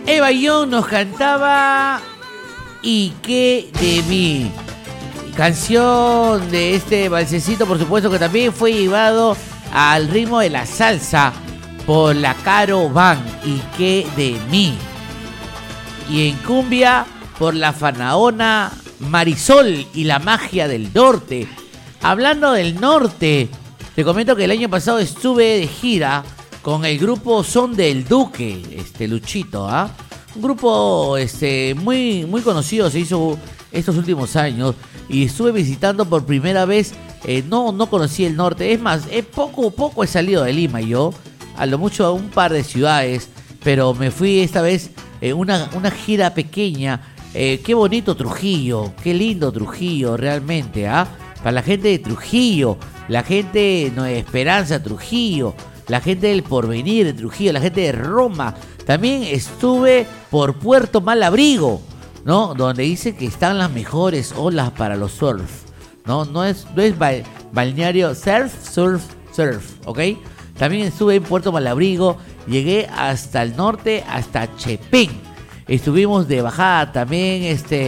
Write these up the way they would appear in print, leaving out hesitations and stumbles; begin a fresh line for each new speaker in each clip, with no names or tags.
Eva Young nos cantaba ¿Y qué de mí? Canción de este balsecito, por supuesto, que también fue llevado al ritmo de la salsa por la Caro Van. ¿Y qué de mí? Y en cumbia por la faraona Marisol y la magia del norte. Hablando del norte, te comento que el año pasado estuve de gira con el grupo Son del Duque, Luchito, ¿ah? Un grupo muy, muy conocido, se hizo estos últimos años, y estuve visitando por primera vez. No conocí el norte, es más, poco he salido de Lima yo, a lo mucho a un par de ciudades, pero me fui esta vez una gira pequeña. Qué bonito Trujillo, qué lindo Trujillo realmente, ¿ah? Para la gente de Trujillo, la gente de Nueva Esperanza, Trujillo, la gente del Porvenir de Trujillo, la gente de Roma. También estuve por Puerto Malabrigo, ¿no? Donde dice que están las mejores olas para los surf, ¿no? No es balneario surf, ¿ok? También estuve en Puerto Malabrigo, llegué hasta el norte, hasta Chepén. Estuvimos de bajada también,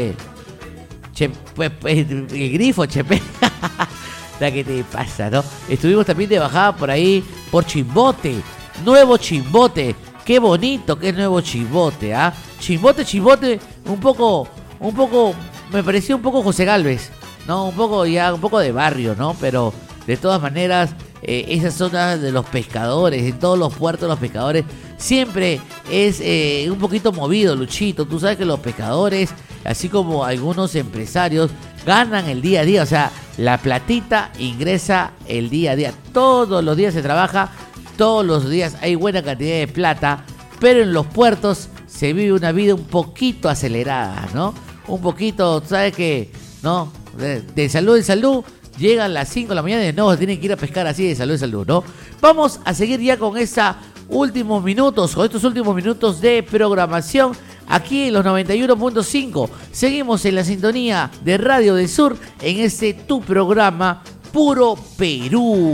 el grifo Chepén. ¿Qué te pasa, no? Estuvimos también de bajada por ahí, por Chimbote, Nuevo Chimbote. Qué bonito que es Nuevo Chimbote, ¿ah? Chimbote, un poco, me pareció un poco José Gálvez, ¿no? Un poco de barrio, ¿no? Pero de todas maneras, esa zona de los pescadores, en todos los puertos de los pescadores, siempre es un poquito movido, Luchito. Tú sabes que los pescadores, así como algunos empresarios, ganan el día a día. O sea, la platita ingresa el día a día. Todos los días se trabaja, todos los días hay buena cantidad de plata, pero en los puertos se vive una vida un poquito acelerada, ¿no? Un poquito, ¿sabes qué? ¿No? De salud en salud. Llegan las 5 de la mañana y no, tienen que ir a pescar así de salud en salud, ¿no? Vamos a seguir ya con estos últimos minutos de programación aquí en los 91.5. Seguimos en la sintonía de Radio del Sur en tu programa Puro Perú.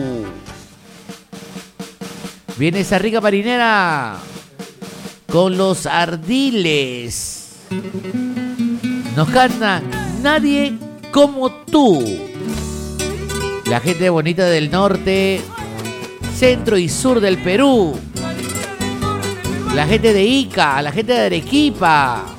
Viene esa rica marinera con los Ardiles. Nos cantan Nadie como tú. La gente bonita del norte, centro y sur del Perú. La gente de Ica, la gente de Arequipa.